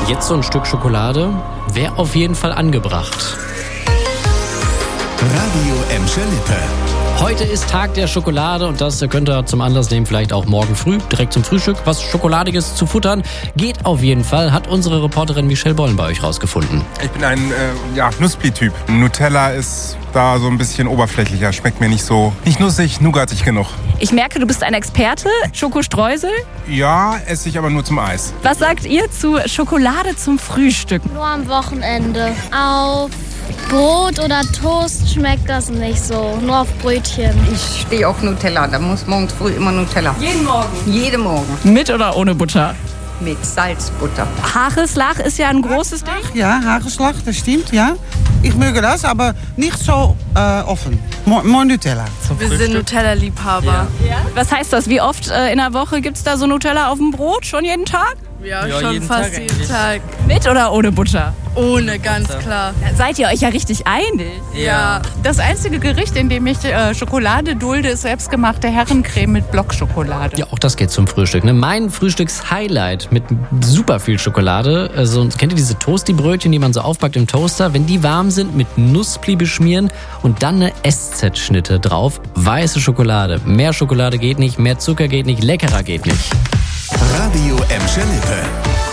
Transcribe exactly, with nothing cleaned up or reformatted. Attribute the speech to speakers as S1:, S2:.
S1: Jetzt so ein Stück Schokolade wäre auf jeden Fall angebracht.
S2: Radio Emscher Lippe.
S1: Heute ist Tag der Schokolade und das könnt ihr zum Anlass nehmen, vielleicht auch morgen früh, direkt zum Frühstück, was Schokoladiges zu futtern. Geht auf jeden Fall, hat unsere Reporterin Michelle Bollen bei euch rausgefunden.
S3: Ich bin ein äh, ja, Nussbli-Typ. Nutella ist da so ein bisschen oberflächlicher, schmeckt mir nicht so, nicht nussig, nougatig genug.
S4: Ich merke, du bist ein Experte. Schokostreusel?
S3: Ja, esse ich aber nur zum Eis.
S4: Was sagt ihr zu Schokolade zum Frühstück?
S5: Nur am Wochenende. Auf Brot oder Toast schmeckt das nicht so, nur auf Brötchen.
S6: Ich stehe auf Nutella, da muss morgens früh immer Nutella.
S4: Jeden Morgen?
S6: Jeden Morgen.
S4: Mit oder ohne Butter?
S6: Mit Salzbutter.
S4: Hagelslag ist ja ein großes Ding.
S7: Ja, Hagelslag, das stimmt, ja. Ich möge das, aber nicht so äh, offen. More Nutella.
S8: Wir sind Nutella-Liebhaber.
S4: Ja. Was heißt das? Wie oft äh, in der Woche gibt es da so Nutella auf dem Brot? Schon jeden Tag?
S8: Ja, ja schon fast Tag jeden Tag.
S4: Mit oder ohne Butter?
S8: Ohne, ganz klar.
S4: Da seid ihr euch ja richtig einig.
S8: Ja.
S9: Das einzige Gericht, in dem ich äh, Schokolade dulde, ist selbstgemachte Herrencreme mit Blockschokolade.
S1: Ja, auch das geht zum Frühstück. Ne? Mein Frühstückshighlight mit super viel Schokolade. Also, kennt ihr diese Toasty-Brötchen, die man so aufpackt im Toaster? Wenn die warm sind, mit Nussbli beschmieren und dann eine S Z-Schnitte drauf. Weiße Schokolade. Mehr Schokolade geht nicht, mehr Zucker geht nicht, leckerer geht nicht.
S2: Radio Emscher Lippe.